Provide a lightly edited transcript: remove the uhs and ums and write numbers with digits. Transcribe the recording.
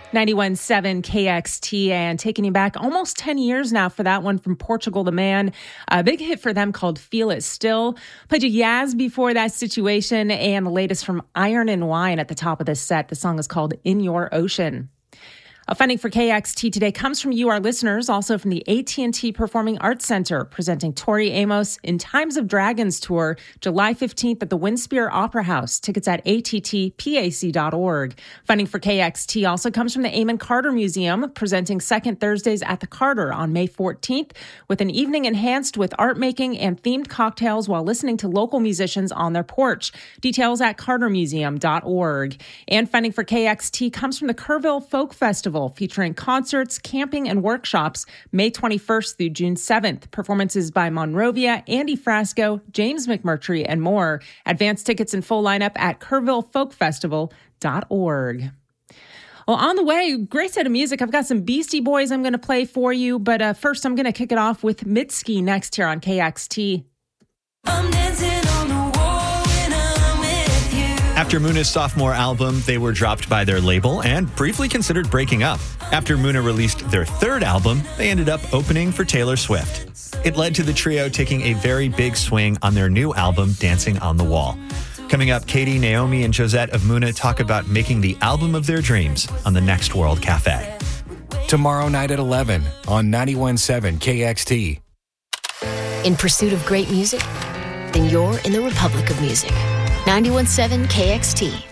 91.7 KXT, and taking you back almost 10 years now for that one from Portugal the Man. A big hit for them called Feel It Still. Played you Yaz before that, Situation, and the latest from Iron and Wine at the top of this set. The song is called In Your Ocean. Funding for KXT today comes from you, our listeners, also from the AT&T Performing Arts Center, presenting Tori Amos in Times of Dragons Tour, July 15th at the Winspear Opera House. Tickets at attpac.org. Funding for KXT also comes from the Amon Carter Museum, presenting Second Thursdays at the Carter on May 14th, with an evening enhanced with art making and themed cocktails while listening to local musicians on their porch. Details at cartermuseum.org. And funding for KXT comes from the Kerrville Folk Festival, featuring concerts, camping, and workshops May 21st through June 7th. Performances by Monrovia, Andy Frasco, James McMurtry, and more. Advance tickets and full lineup at kerrvillefolkfestival.org. Well, on the way, great set of music. I've got some Beastie Boys I'm going to play for you, but first I'm going to kick it off with Mitski next here on KXT. I'm dancing on the wall when I'm with you. After Muna's sophomore album, they were dropped by their label and briefly considered breaking up. After Muna released their third album, they ended up opening for Taylor Swift. It led to the trio taking a very big swing on their new album, Dancing on the Wall. Coming up, Katie, Naomi, and Josette of Muna talk about making the album of their dreams on the Next World Cafe. Tomorrow night at 11 on 91.7 KXT. In pursuit of great music? Then you're in the Republic of Music. 91.7 KXT.